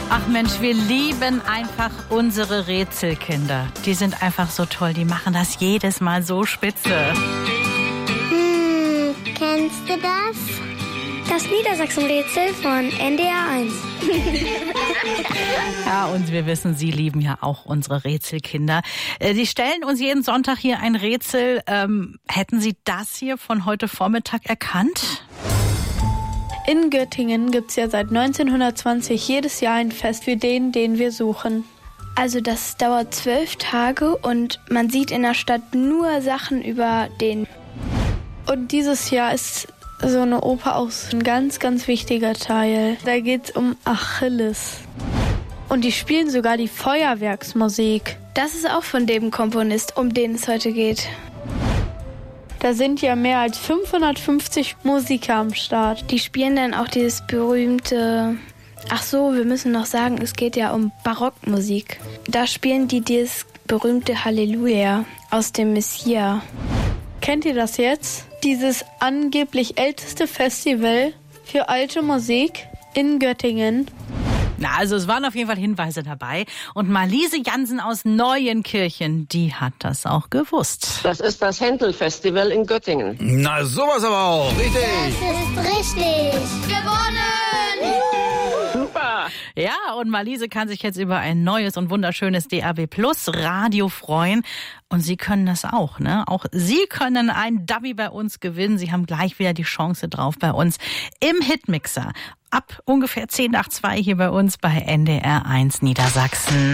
Ach Mensch, wir lieben einfach unsere Rätselkinder. Die sind einfach so toll, die machen das jedes Mal so spitze. Kennst du das? Das Niedersachsen-Rätsel von NDR 1. Ja, und wir wissen, Sie lieben ja auch unsere Rätselkinder. Die stellen uns jeden Sonntag hier ein Rätsel. Hätten Sie das hier von heute Vormittag erkannt? In Göttingen gibt es ja seit 1920 jedes Jahr ein Fest für den wir suchen. Also das dauert 12 Tage und man sieht in der Stadt nur Sachen über den. Und dieses Jahr ist so eine Oper auch ein ganz, ganz wichtiger Teil. Da geht es um Achilles. Und die spielen sogar die Feuerwerksmusik. Das ist auch von dem Komponist, um den es heute geht. Da sind ja mehr als 550 Musiker am Start. Die spielen dann auch dieses berühmte... Ach so, wir müssen noch sagen, es geht ja um Barockmusik. Da spielen die dieses berühmte Halleluja aus dem Messia. Kennt ihr das jetzt? Dieses angeblich älteste Festival für alte Musik in Göttingen. Na, also es waren auf jeden Fall Hinweise dabei. Und Marliese Jansen aus Neuenkirchen, die hat das auch gewusst. Das ist das Händel-Festival in Göttingen. Na, sowas aber auch. Richtig. Das ist richtig. Gewonnen! Super! Ja, und Marliese kann sich jetzt über ein neues und wunderschönes DAB Plus Radio freuen. Und Sie können das auch, ne? Auch Sie können ein Dummy bei uns gewinnen. Sie haben gleich wieder die Chance drauf bei uns im Hitmixer. Ab ungefähr 10 nach 2 hier bei uns bei NDR 1 Niedersachsen.